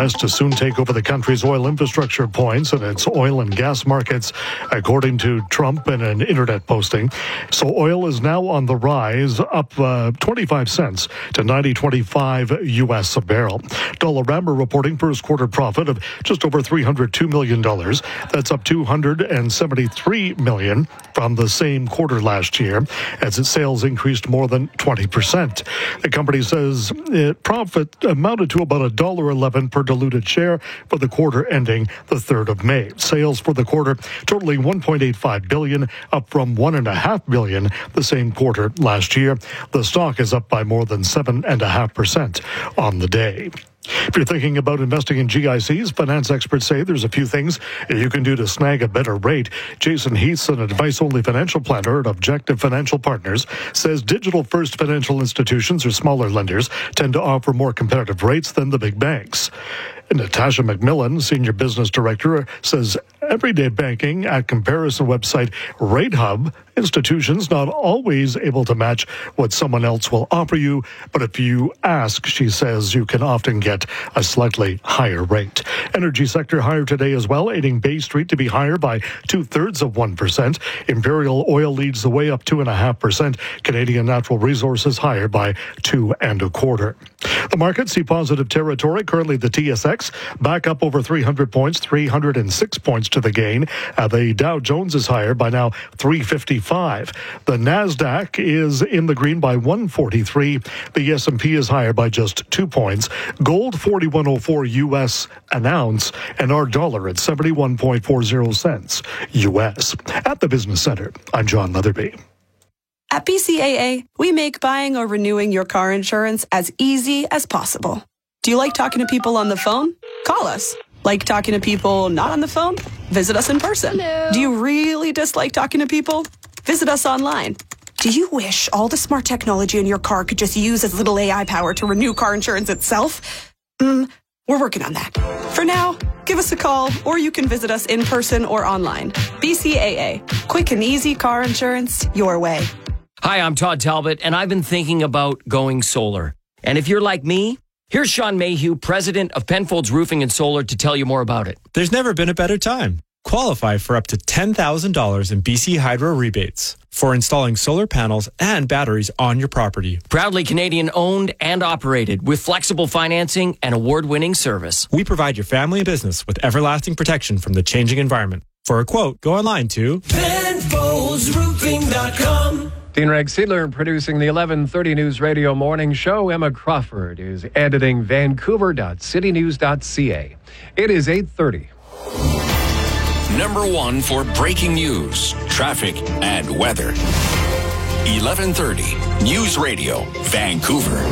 U.S. to soon take over the country's oil infrastructure points and its oil and gas markets, according to Trump in an internet posting. So oil is now on the rise, up 25 cents to $90.25 U.S. a barrel. Dollarama reporting first quarter profit of just over $302 million. That's up $273 million from the same quarter last year, as its sales increased more than 20%. The company says profit amounted to about $1.11 per diluted share for the quarter ending the 3rd of May. Sales for the quarter totaling $1.85 billion, up from $1.5 billion the same quarter last year. The stock is up by more than 7.5% on the day. If you're thinking about investing in GICs, finance experts say there's a few things you can do to snag a better rate. Jason Heath, an advice-only financial planner at Objective Financial Partners, says digital-first financial institutions or smaller lenders tend to offer more competitive rates than the big banks. Natasha McMillan, Senior Business Director, says everyday banking at comparison website RateHub, institutions not always able to match what someone else will offer you, but if you ask, she says, you can often get a slightly higher rate. Energy sector higher today as well, aiding Bay Street to be higher by 2/3%. Imperial Oil leads the way, up 2.5%. Canadian Natural Resources higher by 2.25%. The markets see positive territory. Currently, the TSX back up over 300 points, 306 points to the gain. The Dow Jones is higher by now 355. The Nasdaq is in the green by 143. The S&P is higher by just 2 points. Gold 41.04 U.S. an ounce, and our dollar at 71.40 cents U.S. At the Business Center, I'm John Leatherby. At BCAA, we make buying or renewing your car insurance as easy as possible. Do you like talking to people on the phone? Call us. Like talking to people not on the phone? Visit us in person. Hello. Do you really dislike talking to people? Visit us online. Do you wish all the smart technology in your car could just use as little AI power to renew car insurance itself? We're working on that. For now, give us a call, or you can visit us in person or online. BCAA. Quick and easy car insurance your way. Hi, I'm Todd Talbot, and I've been thinking about going solar. And if you're like me, here's Sean Mayhew, president of Penfolds Roofing and Solar, to tell you more about it. There's never been a better time. Qualify for up to $10,000 in BC Hydro rebates for installing solar panels and batteries on your property. Proudly Canadian owned and operated with flexible financing and award-winning service. We provide your family and business with everlasting protection from the changing environment. For a quote, go online to PenfoldsRoofing.com. Dean Reg Seidler producing the 11:30 News Radio Morning Show. Emma Crawford is editing Vancouver.citynews.ca. It is 8:30. Number one for breaking news, traffic, and weather. 11:30 News Radio, Vancouver.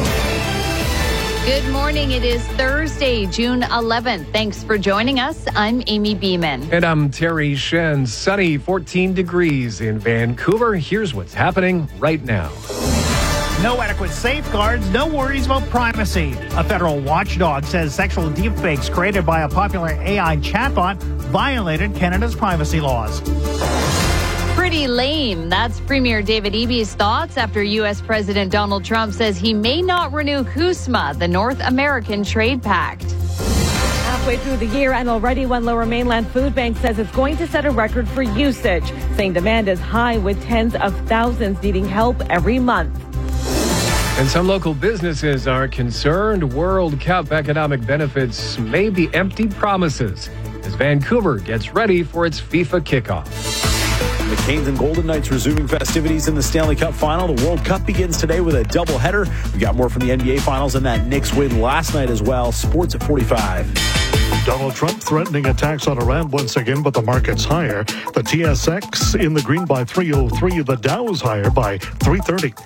Good morning. It is Thursday, June 11th. Thanks for joining us. I'm Amy Beeman. And I'm Terry Shen. Sunny, 14 degrees in Vancouver. Here's what's happening right now. No adequate safeguards, no worries about privacy. A federal watchdog says sexual deepfakes created by a popular AI chatbot violated Canada's privacy laws. Pretty lame. That's Premier David Eby's thoughts after U.S. President Donald Trump says he may not renew CUSMA, the North American Trade Pact. Halfway through the year, and already one Lower Mainland Food Bank says it's going to set a record for usage, saying demand is high with tens of thousands needing help every month. And some local businesses are concerned World Cup economic benefits may be empty promises as Vancouver gets ready for its FIFA kickoff. The Canes and Golden Knights resuming festivities in the Stanley Cup final. The World Cup begins today with a doubleheader. We got more from the NBA Finals and that Knicks win last night as well. Sports at 45. Donald Trump threatening attacks on Iran once again, but the market's higher. The TSX in the green by 303. The Dow is higher by 330.